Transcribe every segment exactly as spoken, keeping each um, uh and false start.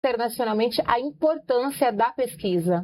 internacionalmente a importância da pesquisa?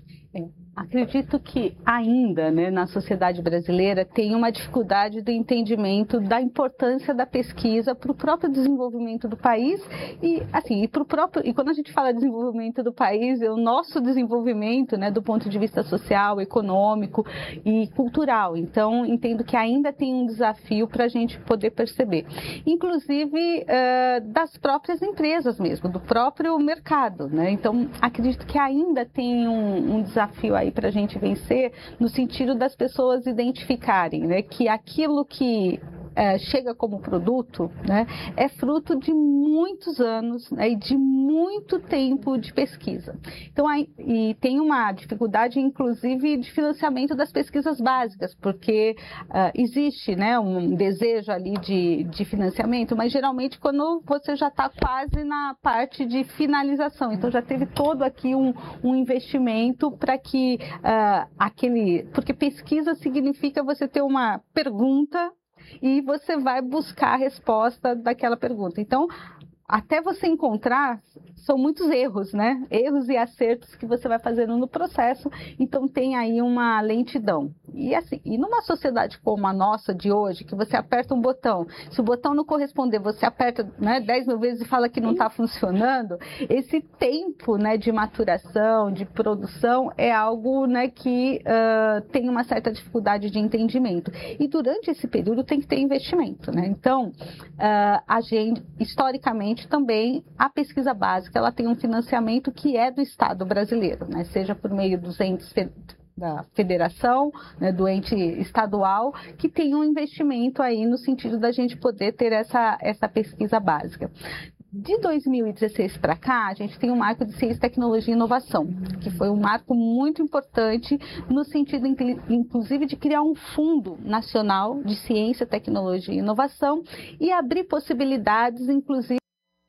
Acredito que ainda, né, na sociedade brasileira tem uma dificuldade do entendimento da importância da pesquisa para o próprio desenvolvimento do país e assim e para o próprio e quando a gente fala desenvolvimento do país é o nosso desenvolvimento, né, do ponto de vista social, econômico e cultural. Então entendo que ainda tem um desafio para a gente poder perceber, inclusive uh, das próprias empresas mesmo, do próprio mercado, né? Então acredito que ainda tem um, um desafio aí para a gente vencer, no sentido das pessoas identificarem, né, que aquilo que é, chega como produto, né, é fruto de muitos anos, né, e de muito tempo de pesquisa. Então, aí, e tem uma dificuldade, inclusive, de financiamento das pesquisas básicas, porque uh, existe, né, um desejo ali de, de financiamento, mas geralmente quando você já está quase na parte de finalização, então já teve todo aqui um, um investimento para que uh, aquele... Porque pesquisa significa você ter uma pergunta e você vai buscar a resposta daquela pergunta. Então, até você encontrar, são muitos erros, né? Erros e acertos que você vai fazendo no processo, então tem aí uma lentidão. E assim, e numa sociedade como a nossa de hoje, que você aperta um botão, se o botão não corresponder, você aperta, né, dez mil vezes e fala que não está funcionando, esse tempo, né, de maturação, de produção, é algo, né, que uh, tem uma certa dificuldade de entendimento. E durante esse período tem que ter investimento, né? Então, uh, a gente, historicamente, também a pesquisa básica ela tem um financiamento que é do Estado brasileiro, né? Seja por meio dos entes da federação, né, do ente estadual, que tem um investimento aí no sentido da gente poder ter essa, essa pesquisa básica. De dois mil e dezesseis para cá, a gente tem um marco de ciência, tecnologia e inovação, que foi um marco muito importante no sentido, inclusive, de criar um fundo nacional de ciência, tecnologia e inovação e abrir possibilidades, inclusive,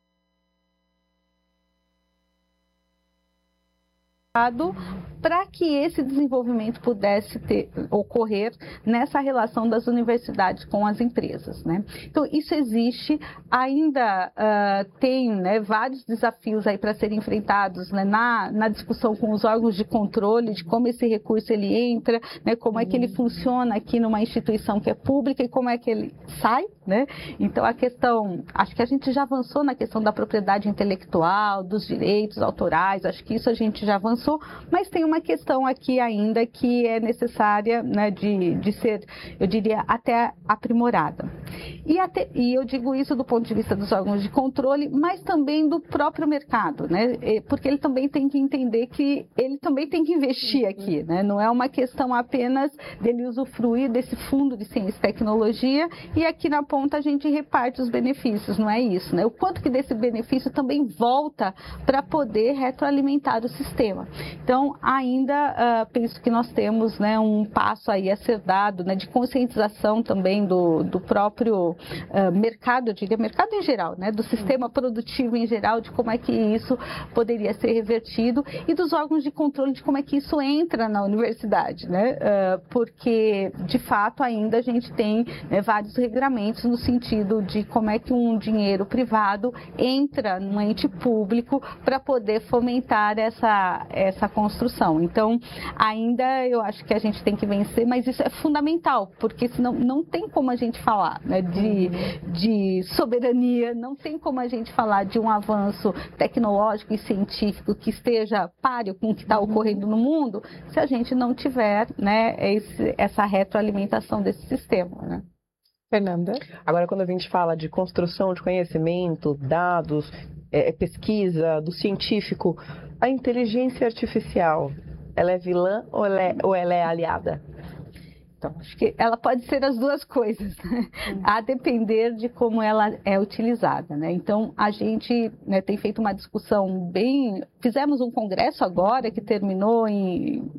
para que esse desenvolvimento pudesse ter, ocorrer nessa relação das universidades com as empresas, né? Então, isso existe, ainda uh, tem, né, vários desafios aí para serem enfrentados, né, na, na discussão com os órgãos de controle de como esse recurso ele entra, né, como é que ele funciona aqui numa instituição que é pública e como é que ele sai, né? Então, a questão, acho que a gente já avançou na questão da propriedade intelectual, dos direitos autorais, acho que isso a gente já avançou, mas tem uma questão aqui ainda que é necessária, né, de, de ser, eu diria, até aprimorada. E, até, e eu digo isso do ponto de vista dos órgãos de controle, mas também do próprio mercado, né? Porque ele também tem que entender que ele também tem que investir aqui, né? Não é uma questão apenas dele usufruir desse fundo de ciência e tecnologia e aqui na ponta a gente reparte os benefícios, não é isso, né? O quanto que desse benefício também volta para poder retroalimentar o sistema. Então, ainda uh, penso que nós temos, né, um passo aí a ser dado, né, de conscientização também do, do próprio uh, mercado, eu diria, mercado em geral, né, do sistema produtivo em geral, de como é que isso poderia ser revertido e dos órgãos de controle de como é que isso entra na universidade, né, uh, porque, de fato, ainda a gente tem, né, vários regramentos no sentido de como é que um dinheiro privado entra num ente público para poder fomentar essa, essa construção. Então, ainda eu acho que a gente tem que vencer, mas isso é fundamental, porque senão não tem como a gente falar, né, de, de soberania, não tem como a gente falar de um avanço tecnológico e científico que esteja páreo com o que está ocorrendo no mundo, se a gente não tiver, né, esse, essa retroalimentação desse sistema, né? Fernanda? Agora, quando a gente fala de construção de conhecimento, dados, é, pesquisa, do científico, a inteligência artificial, ela é vilã ou ela é, ou ela é aliada? Então, acho que ela pode ser as duas coisas, né? A depender de como ela é utilizada, né? Então, a gente, né, tem feito uma discussão bem... Fizemos um congresso agora, que terminou em,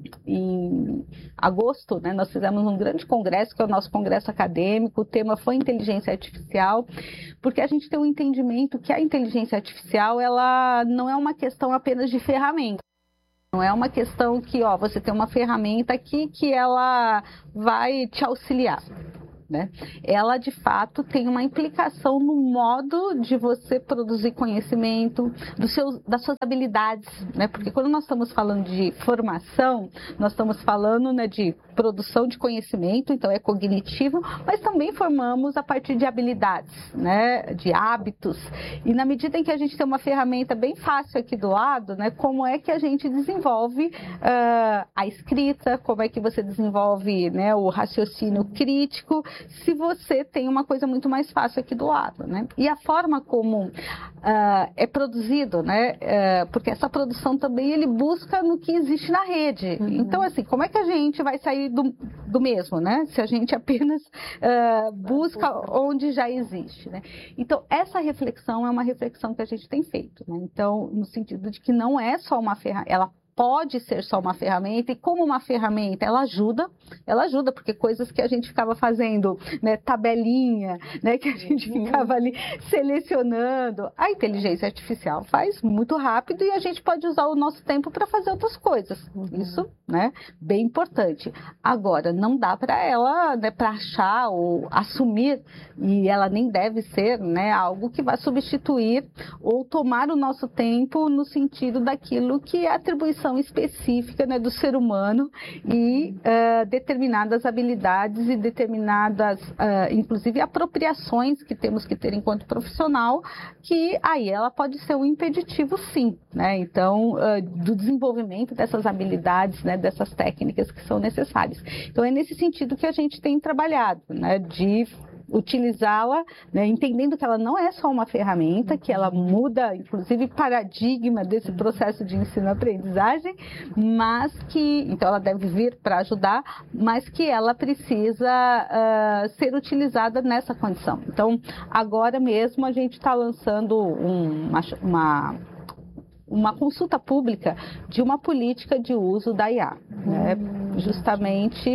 em agosto, né? Nós fizemos um grande congresso, que é o nosso congresso acadêmico, o tema foi inteligência artificial, porque a gente tem um entendimento que a inteligência artificial, ela não é uma questão apenas de ferramenta. Não é uma questão que, ó, você tem uma ferramenta aqui que ela vai te auxiliar. né? Ela, de fato, tem uma implicação no modo de você produzir conhecimento, do seu, das suas habilidades, né? Porque quando nós estamos falando de formação, nós estamos falando, né, de produção de conhecimento, então é cognitivo, mas também formamos a partir de habilidades, né, de hábitos. E na medida em que a gente tem uma ferramenta bem fácil aqui do lado, né, como é que a gente desenvolve uh, a escrita, como é que você desenvolve, né, o raciocínio crítico, se você tem uma coisa muito mais fácil aqui do lado, né? E a forma como uh, é produzido, né, uh, porque essa produção também ele busca no que existe na rede. Uhum. Então, assim, como é que a gente vai sair do, do mesmo, né? Se a gente apenas uh, busca onde já existe, né? Então, essa reflexão é uma reflexão que a gente tem feito, né? Então, no sentido de que não é só uma ferramenta, ela pode ser só uma ferramenta, e como uma ferramenta, ela ajuda, ela ajuda, porque coisas que a gente ficava fazendo, né, tabelinha, né, que a gente ficava ali selecionando, a inteligência artificial faz muito rápido e a gente pode usar o nosso tempo para fazer outras coisas. Isso, né, bem importante. Agora, não dá para ela, né, para achar ou assumir, e ela nem deve ser, né, algo que vai substituir ou tomar o nosso tempo no sentido daquilo que é atribuição específica, né, do ser humano e uh, determinadas habilidades e determinadas, uh, inclusive, apropriações que temos que ter enquanto profissional, que aí ela pode ser um impeditivo, sim, né? Então, uh, do desenvolvimento dessas habilidades, né, dessas técnicas que são necessárias. Então, é nesse sentido que a gente tem trabalhado, né, de utilizá-la, né, entendendo que ela não é só uma ferramenta, que ela muda, inclusive, paradigma desse processo de ensino-aprendizagem, mas que, então ela deve vir para ajudar, mas que ela precisa uh, ser utilizada nessa condição. Então, agora mesmo a gente está lançando um, uma, uma uma consulta pública de uma política de uso da I A, né, justamente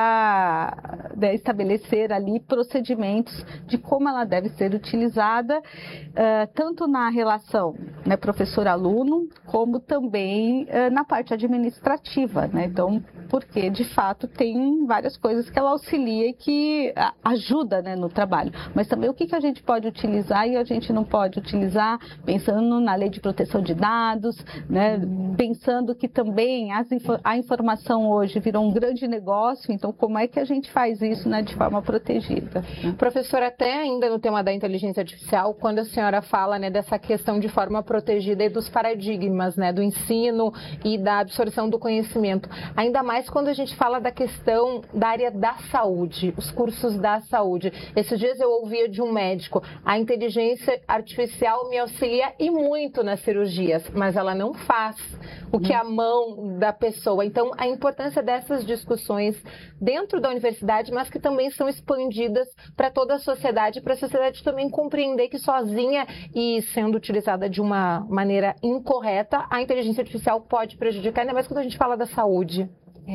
para, né, estabelecer ali procedimentos de como ela deve ser utilizada, uh, tanto na relação, né, professor-aluno, como também uh, na parte administrativa, né? Então, porque de fato tem várias coisas que ela auxilia e que ajuda, né, no trabalho, mas também o que, que a gente pode utilizar e a gente não pode utilizar, pensando na lei de proteção de dados, né, pensando que também as, a informação hoje virou um grande negócio, então como é que a gente faz isso, né, de forma protegida? Professora, até ainda no tema da inteligência artificial, quando a senhora fala, né, dessa questão de forma protegida e dos paradigmas, né, do ensino e da absorção do conhecimento, ainda mais quando a gente fala da questão da área da saúde, os cursos da saúde. Esses dias eu ouvia de um médico, a inteligência artificial me auxilia e muito nas cirurgias, mas ela não faz o que a mão da pessoa. Então, a importância dessas discussões dentro da universidade, mas que também são expandidas para toda a sociedade, para a sociedade também compreender que sozinha e sendo utilizada de uma maneira incorreta, a inteligência artificial pode prejudicar, ainda mais quando a gente fala da saúde. É.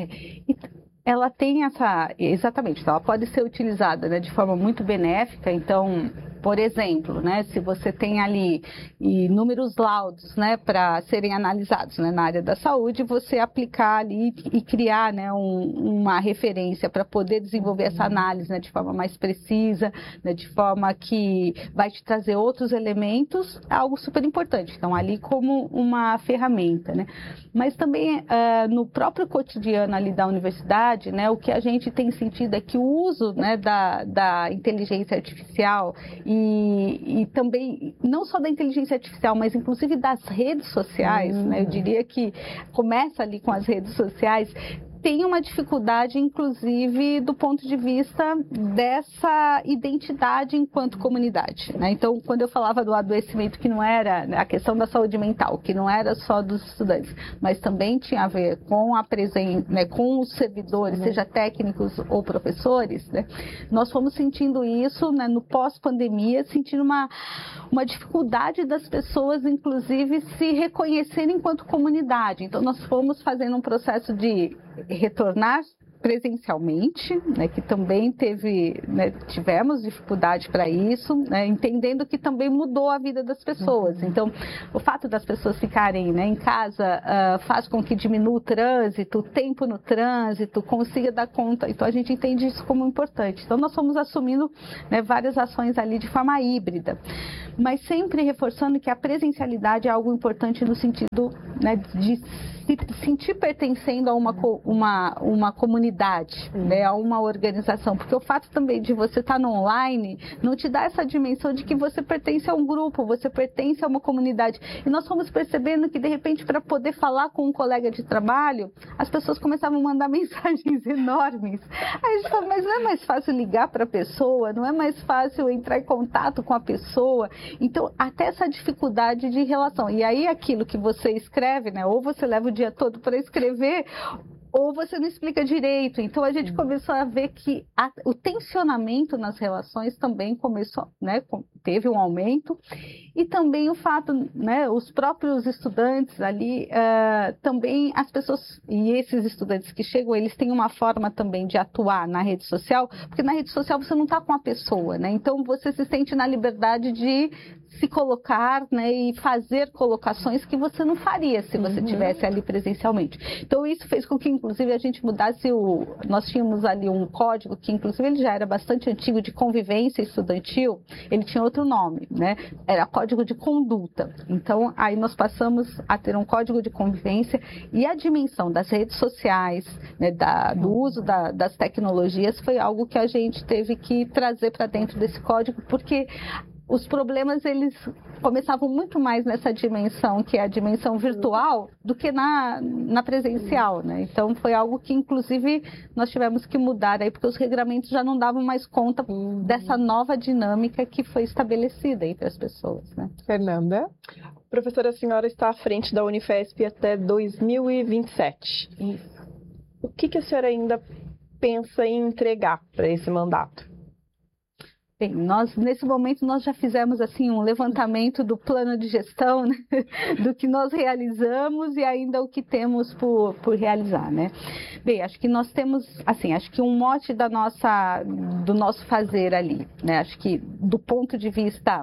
Ela tem essa, exatamente, ela pode ser utilizada, né, de forma muito benéfica. Então, por exemplo, né, se você tem ali inúmeros laudos, né, para serem analisados, né, na área da saúde, você aplicar ali e criar, né, um, uma referência para poder desenvolver essa análise, né, de forma mais precisa, né, de forma que vai te trazer outros elementos, é algo super importante. Então, ali como uma ferramenta, né. Mas também uh, no próprio cotidiano ali da universidade, né, o que a gente tem sentido é que o uso, né, da, da inteligência artificial e, e também, não só da inteligência artificial, mas inclusive das redes sociais, uhum. né, eu diria que começa ali com as redes sociais, tem uma dificuldade, inclusive, do ponto de vista dessa identidade enquanto comunidade, né? Então, quando eu falava do adoecimento, que não era, né, a questão da saúde mental, que não era só dos estudantes, mas também tinha a ver com a presença, né, com os servidores, seja técnicos ou professores, né? Nós fomos sentindo isso, né, no pós-pandemia, sentindo uma, uma dificuldade das pessoas, inclusive, se reconhecerem enquanto comunidade. Então, nós fomos fazendo um processo de retornar presencialmente, né, que também teve, né, tivemos dificuldade para isso, né, entendendo que também mudou a vida das pessoas. Então, o fato das pessoas ficarem, né, em casa uh, faz com que diminua o trânsito, o tempo no trânsito, consiga dar conta. Então, a gente entende isso como importante. Então, nós fomos assumindo, né, várias ações ali de forma híbrida, mas sempre reforçando que a presencialidade é algo importante no sentido, né, de se sentir pertencendo a uma, uma, uma comunidade, né, a uma organização, porque o fato também de você estar no online não te dá essa dimensão de que você pertence a um grupo, você pertence a uma comunidade. E nós fomos percebendo que, de repente, para poder falar com um colega de trabalho, as pessoas começavam a mandar mensagens enormes. Aí a gente fala, mas não é mais fácil ligar para a pessoa, não é mais fácil entrar em contato com a pessoa. Então, até essa dificuldade de relação. E aí, aquilo que você escreve, né, ou você leva o dia todo para escrever, ou você não explica direito. Então, a gente começou a ver que a, o tensionamento nas relações também começou, né, teve um aumento, e também o fato, né, os próprios estudantes ali, uh, também as pessoas, e esses estudantes que chegam, eles têm uma forma também de atuar na rede social, porque na rede social você não está com a pessoa, né, então você se sente na liberdade de se colocar, né, e fazer colocações que você não faria se você estivesse uhum. ali presencialmente. Então, isso fez com que, inclusive, a gente mudasse o... Nós tínhamos ali um código que, inclusive, ele já era bastante antigo, de convivência estudantil, ele tinha outro nome, né? Era código de conduta. Então, aí nós passamos a ter um código de convivência, e a dimensão das redes sociais, né, da, do uso da, das tecnologias, foi algo que a gente teve que trazer para dentro desse código, porque os problemas, eles começavam muito mais nessa dimensão, que é a dimensão virtual, do que na, na presencial, né? Então, foi algo que, inclusive, nós tivemos que mudar aí, porque os regramentos já não davam mais conta dessa nova dinâmica que foi estabelecida entre as pessoas, né? Fernanda? Professora, a senhora está à frente da Unifesp até dois mil e vinte e sete. Isso. O que, que a senhora ainda pensa em entregar para esse mandato? Bem, nós, nesse momento, nós já fizemos assim um levantamento do plano de gestão, né? Do que nós realizamos e ainda o que temos por, por realizar, né? Bem, acho que nós temos, assim, acho que um mote da nossa, do nosso fazer ali, né? Acho que do ponto de vista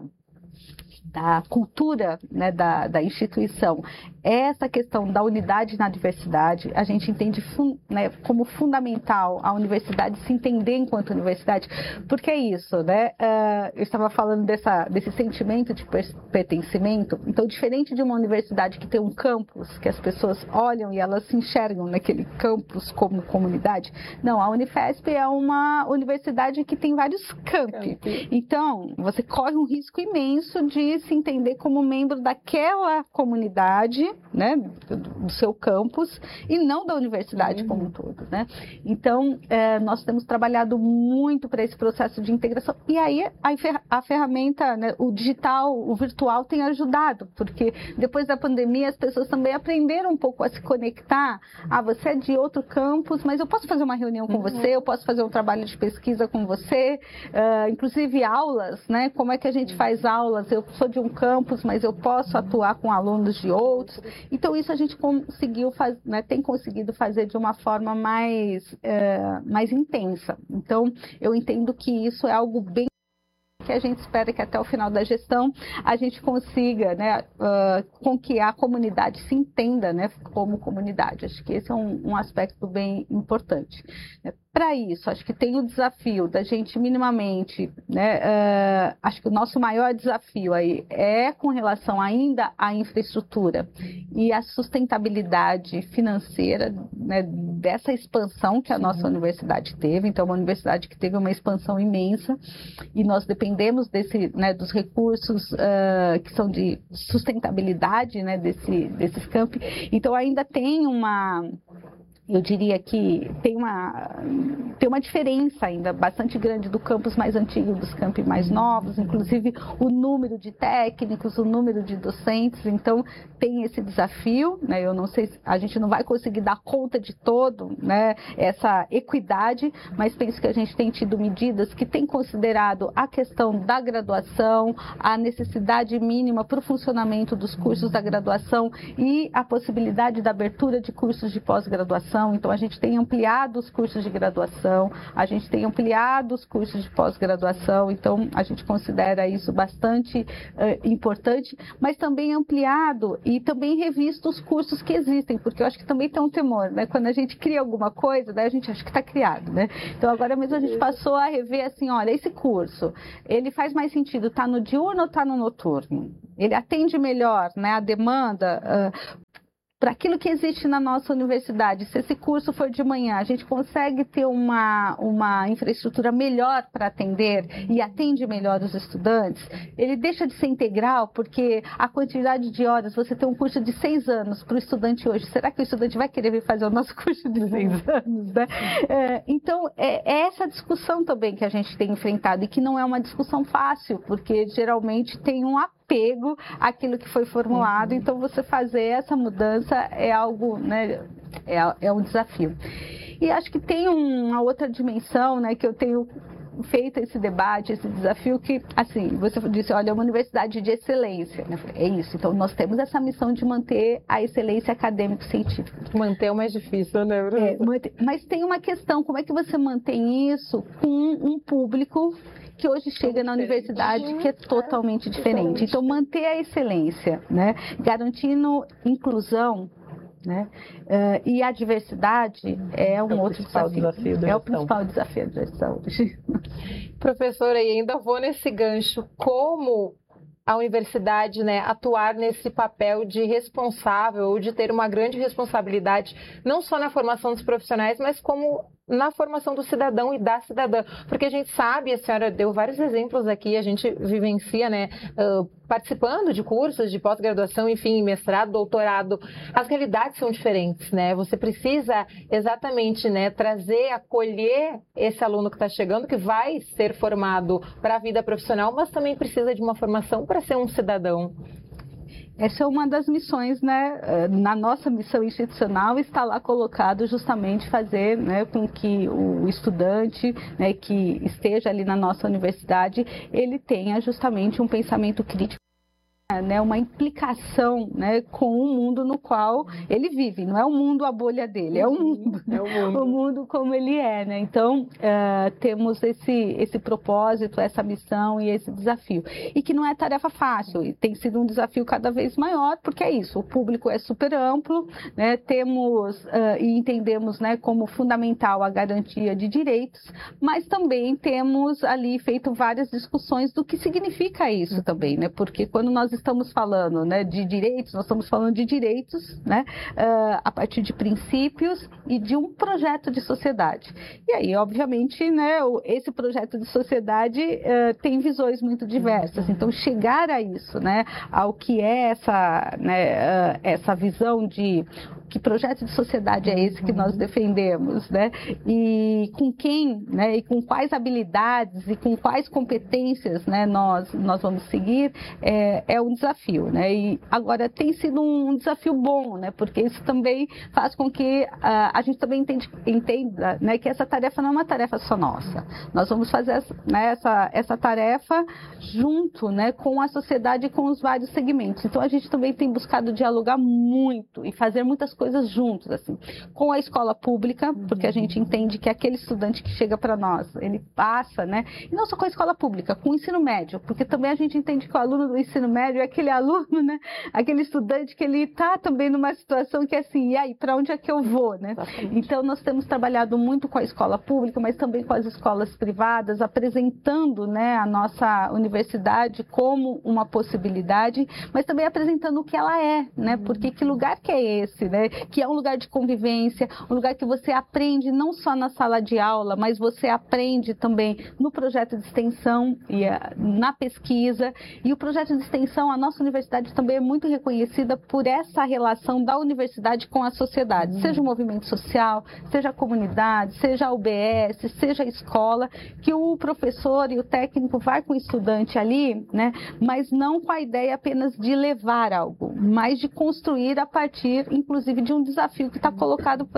da cultura, né, da, da instituição, essa questão da unidade na diversidade, a gente entende fun, né, como fundamental a universidade se entender enquanto universidade, porque é isso, né? Uh, eu estava falando dessa, desse sentimento de pertencimento. Então, diferente de uma universidade que tem um campus, que as pessoas olham e elas se enxergam naquele campus como comunidade, não, a Unifesp é uma universidade que tem vários campi. Então, você corre um risco imenso de se entender como membro daquela comunidade, né, do seu campus, e não da universidade uhum. como um todo, né? Então, é, nós temos trabalhado muito para esse processo de integração, e aí a, a ferramenta, né, o digital, o virtual tem ajudado, porque depois da pandemia as pessoas também aprenderam um pouco a se conectar. Ah, você é de outro campus, mas eu posso fazer uma reunião com uhum. você, eu posso fazer um trabalho de pesquisa com você, uh, inclusive aulas, né? Como é que a gente faz aulas? Eu sou de um campus, mas eu posso atuar com alunos de outros. Então, isso a gente conseguiu fazer, né, tem conseguido fazer de uma forma mais, é, mais intensa. Então, eu entendo que isso é algo bem que a gente espera que até o final da gestão a gente consiga, né, uh, com que a comunidade se entenda, né, como comunidade. Acho que esse é um, um aspecto bem importante. Para isso, acho que tem o desafio da gente minimamente, né, uh, acho que o nosso maior desafio aí é com relação ainda à infraestrutura e à sustentabilidade financeira, né, dessa expansão que a nossa universidade teve. Então, é uma universidade que teve uma expansão imensa e nós dependemos desse, né, dos recursos uh, que são de sustentabilidade, né, desse, desses campi. Então, ainda tem uma... Eu diria que tem uma, tem uma diferença ainda bastante grande do campus mais antigo dos campi mais novos, inclusive o número de técnicos, o número de docentes. Então, tem esse desafio, né? Eu não sei, a gente não vai conseguir dar conta de todo, né, essa equidade, mas penso que a gente tem tido medidas que têm considerado a questão da graduação, a necessidade mínima para o funcionamento dos cursos da graduação e a possibilidade da abertura de cursos de pós-graduação. graduação, então a gente tem ampliado os cursos de graduação, a gente tem ampliado os cursos de pós-graduação, então a gente considera isso bastante uh, importante, mas também ampliado e também revisto os cursos que existem, porque eu acho que também tem um temor, né? Quando a gente cria alguma coisa, daí a gente acha que está criado, né? Então agora mesmo a gente passou a rever assim, olha, esse curso, ele faz mais sentido estar tá no diurno ou estar tá no noturno? Ele atende melhor, né, a demanda uh, para aquilo que existe na nossa universidade. Se esse curso for de manhã, a gente consegue ter uma, uma infraestrutura melhor para atender e atende melhor os estudantes. Ele deixa de ser integral, porque a quantidade de horas, você tem um curso de seis anos para o estudante hoje, será que o estudante vai querer vir fazer o nosso curso de seis anos? Né? É, então, é, é essa discussão também que a gente tem enfrentado e que não é uma discussão fácil, porque geralmente tem um apego àquilo que foi formulado, uhum. Então você fazer essa mudança é algo, né, é, é um desafio. E acho que tem uma outra dimensão, né, que eu tenho feito esse debate, esse desafio que, assim, você disse, olha, é uma universidade de excelência, né? É isso, então nós temos essa missão de manter a excelência acadêmico-científica. Manter é o mais difícil, né, é, manter, mas tem uma questão, como é que você mantém isso com um público que hoje chega na universidade que é totalmente diferente. Então, manter a excelência, né? Garantindo inclusão, né? Uh, e a diversidade é um é outro desafio. desafio da é o principal desafio da gestão hoje. Professora, e ainda vou nesse gancho, como a universidade, né, atuar nesse papel de responsável ou de ter uma grande responsabilidade, não só na formação dos profissionais, mas como na formação do cidadão e da cidadã, porque a gente sabe, a senhora deu vários exemplos aqui, a gente vivencia, né, uh, participando de cursos de pós-graduação, enfim, mestrado, doutorado, as realidades são diferentes, né, você precisa exatamente, né, trazer, acolher esse aluno que está chegando, que vai ser formado para a vida profissional, mas também precisa de uma formação para ser um cidadão. Essa é uma das missões, né? Na nossa missão institucional está lá colocado justamente fazer, né, com que o estudante, né, que esteja ali na nossa universidade, ele tenha justamente um pensamento crítico, né, uma implicação, né, com o mundo no qual ele vive. Não é o mundo a bolha dele, é o mundo, é o mundo, o mundo como ele é, né? Então uh, temos esse esse propósito, essa missão e esse desafio, e que não é tarefa fácil, e tem sido um desafio cada vez maior, porque é isso, o público é super amplo, né? Temos uh, e entendemos, né, como fundamental a garantia de direitos, mas também temos ali feito várias discussões do que significa isso também, né? Porque quando nós estamos falando, né, de direitos, nós estamos falando de direitos, né, uh, a partir de princípios e de um projeto de sociedade. E aí, obviamente, né, esse projeto de sociedade uh, tem visões muito diversas. Então, chegar a isso, né, ao que é essa, né, uh, essa visão de que projeto de sociedade é esse que nós defendemos, né? E com quem, né? E com quais habilidades e com quais competências, né? Nós nós vamos seguir é, é um desafio, né? E agora tem sido um desafio bom, né? Porque isso também faz com que uh, a gente também entende, entenda, né? Que essa tarefa não é uma tarefa só nossa. Nós vamos fazer essa, né? essa, essa tarefa junto, né? Com a sociedade e com os vários segmentos. Então a gente também tem buscado dialogar muito e fazer muitas coisas juntos, assim, com a escola pública, porque a gente entende que aquele estudante que chega para nós, ele passa, né, e não só com a escola pública, com o ensino médio, porque também a gente entende que o aluno do ensino médio é aquele aluno, né, aquele estudante que ele está também numa situação que é assim, e aí, para onde é que eu vou, né? Então nós temos trabalhado muito com a escola pública, mas também com as escolas privadas, apresentando, né, a nossa universidade como uma possibilidade, mas também apresentando o que ela é, né, porque que lugar que é esse, né? Que é um lugar de convivência, um lugar que você aprende não só na sala de aula, mas você aprende também no projeto de extensão e na pesquisa. E o projeto de extensão, a nossa universidade também é muito reconhecida por essa relação da universidade com a sociedade, seja o movimento social, seja a comunidade, seja a U B S, seja a escola, que o professor e o técnico vai com o estudante ali, né? Mas não com a ideia apenas de levar algo, mas de construir a partir, inclusive, de um desafio que está colocado por, a,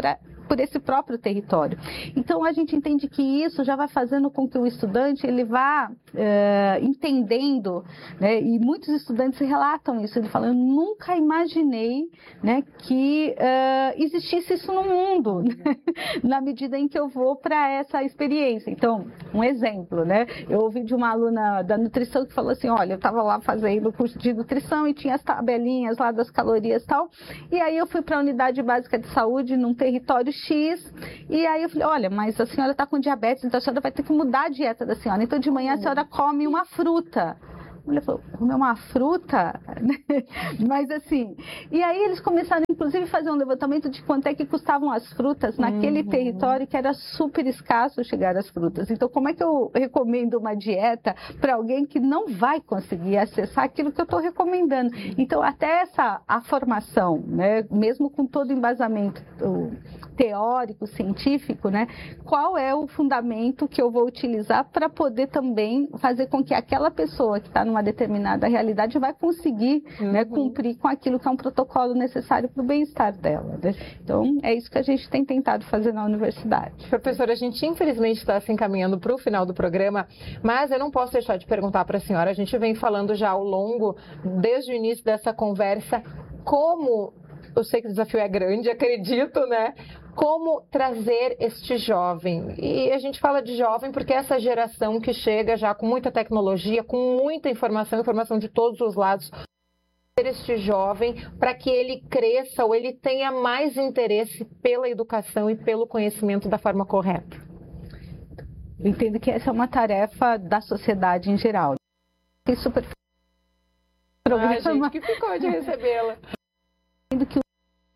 por esse próprio território. Então, a gente entende que isso já vai fazendo com que o estudante ele vá é, entendendo, né, e muitos estudantes relatam isso, ele fala, eu nunca imaginei, né, que é, existisse isso no mundo, né, na medida em que eu vou para essa experiência. Então, um exemplo, né, eu ouvi de uma aluna da nutrição que falou assim, olha, eu estava lá fazendo o curso de nutrição e tinha as tabelinhas lá das calorias e tal, e aí eu fui para a unidade básica de saúde num território X, e aí eu falei, olha, mas a senhora está com diabetes, então a senhora vai ter que mudar a dieta da senhora, então de manhã a senhora come uma fruta. Ele falou, comer uma fruta? Mas assim, e aí eles começaram inclusive a fazer um levantamento de quanto é que custavam as frutas naquele uhum. território que era super escasso chegar às frutas. Então, como é que eu recomendo uma dieta para alguém que não vai conseguir acessar aquilo que eu estou recomendando? Então, até essa a formação, né, mesmo com todo o embasamento teórico, científico, né, qual é o fundamento que eu vou utilizar para poder também fazer com que aquela pessoa que está numa determinada realidade vai conseguir uhum. né, cumprir com aquilo que é um protocolo necessário para o bem-estar dela. Né? Então, é isso que a gente tem tentado fazer na universidade. Professora, a gente infelizmente está se encaminhando para o final do programa, mas eu não posso deixar de perguntar para a senhora, a gente vem falando já ao longo, desde o início dessa conversa, como, eu sei que o desafio é grande, acredito, né? Como trazer este jovem. E a gente fala de jovem porque essa geração que chega já com muita tecnologia, com muita informação, informação de todos os lados, este jovem para que ele cresça ou ele tenha mais interesse pela educação e pelo conhecimento da forma correta. Eu entendo que essa é uma tarefa da sociedade em geral. E super... Ah, gente, que ficou de recebê-la. Entendo que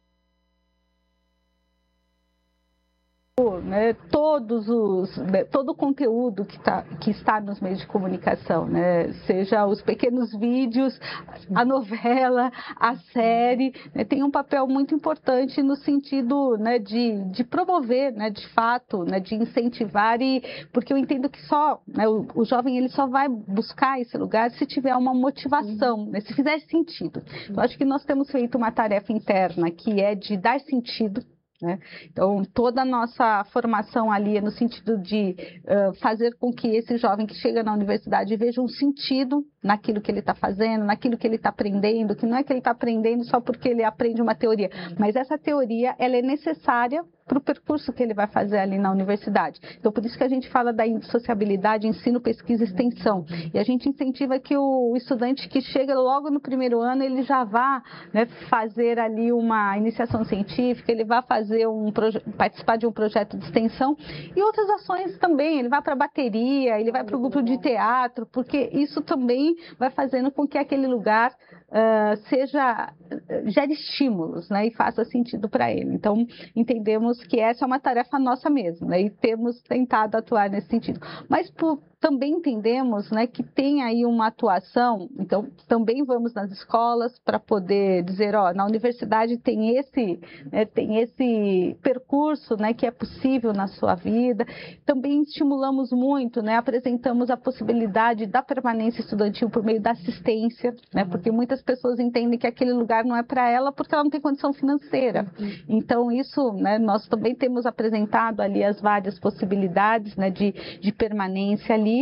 né, todos os, né, todo o conteúdo que, tá, que está nos meios de comunicação, né, seja os pequenos vídeos, a novela, a série, né, tem um papel muito importante no sentido né, de, de promover, né, de fato, né, de incentivar, e, porque eu entendo que só né, o, o jovem ele só vai buscar esse lugar se tiver uma motivação, né, se fizer sentido. Eu acho que nós temos feito uma tarefa interna que é de dar sentido. Né? Então, toda a nossa formação ali é no sentido de uh, fazer com que esse jovem que chega na universidade veja um sentido naquilo que ele está fazendo, naquilo que ele está aprendendo, que não é que ele está aprendendo só porque ele aprende uma teoria, mas essa teoria ela é necessária para o percurso que ele vai fazer ali na universidade. Então, por isso que a gente fala da sociabilidade, ensino, pesquisa e extensão. E a gente incentiva que o estudante que chega logo no primeiro ano, ele já vá né, fazer ali uma iniciação científica, ele vá fazer um participar de um projeto de extensão e outras ações também. Ele vai para a bateria, ele vai para o grupo de teatro, porque isso também vai fazendo com que aquele lugar uh, seja, gere estímulos né, e faça sentido para ele. Então, entendemos que essa é uma tarefa nossa mesmo, né? E temos tentado atuar nesse sentido. Mas por, também entendemos né, que tem aí uma atuação, então também vamos nas escolas para poder dizer, ó, na universidade tem esse, né, tem esse percurso né, que é possível na sua vida. Também estimulamos muito, né, apresentamos a possibilidade da permanência estudantil por meio da assistência, né, porque muitas pessoas entendem que aquele lugar não é para ela porque ela não tem condição financeira. Então isso, né, nós também temos apresentado ali as várias possibilidades né, de, de permanência ali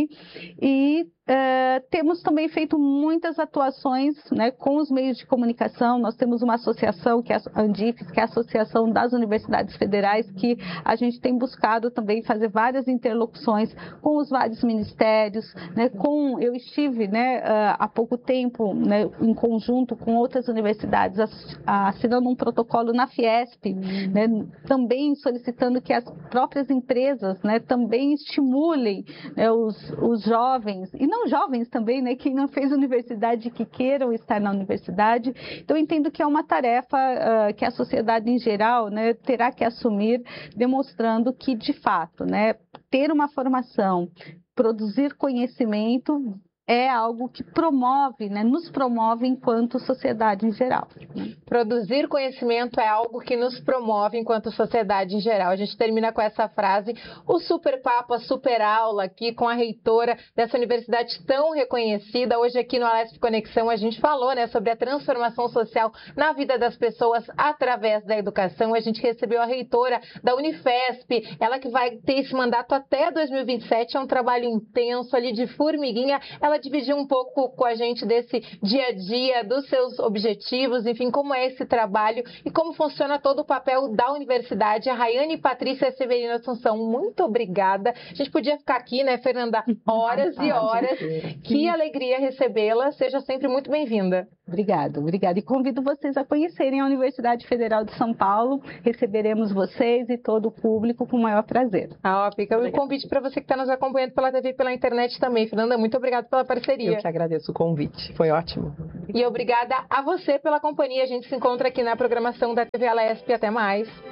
e Uh, temos também feito muitas atuações né, com os meios de comunicação. Nós temos uma associação, que é a Andifes, que é a Associação das Universidades Federais, que a gente tem buscado também fazer várias interlocuções com os vários ministérios. Né, com, eu estive né, uh, há pouco tempo né, em conjunto com outras universidades assinando um protocolo na Fiesp, uhum. né, também solicitando que as próprias empresas né, também estimulem né, os, os jovens, e não jovens também, né? Quem não fez universidade que queiram estar na universidade. Então, eu entendo que é uma tarefa uh, que a sociedade em geral né, terá que assumir, demonstrando que, de fato, né, ter uma formação, produzir conhecimento é algo que promove, né, nos promove enquanto sociedade em geral. Produzir conhecimento é algo que nos promove enquanto sociedade em geral. A gente termina com essa frase, o super papo, a super aula aqui com a reitora dessa universidade tão reconhecida. Hoje aqui no Alesp Conexão a gente falou, né, sobre a transformação social na vida das pessoas através da educação. A gente recebeu a reitora da Unifesp, ela que vai ter esse mandato até dois mil e vinte e sete, é um trabalho intenso ali de formiguinha. Ela dividiu um pouco com a gente desse dia a dia, dos seus objetivos, enfim, como é esse trabalho e como funciona todo o papel da universidade. A Rayane Patrícia Severino Assunção, muito obrigada. A gente podia ficar aqui, né, Fernanda, horas e horas. Que alegria recebê-la. Seja sempre muito bem-vinda. Obrigada, obrigada. E convido vocês a conhecerem a Universidade Federal de São Paulo. Receberemos vocês e todo o público com o maior prazer. Ah, ó, fica o convite para você que está nos acompanhando pela T V e pela internet também. Fernanda, muito obrigada pela parceria. Eu que agradeço o convite. Foi ótimo. E obrigada a você pela companhia. A gente se encontra aqui na programação da T V Alesp. Até mais.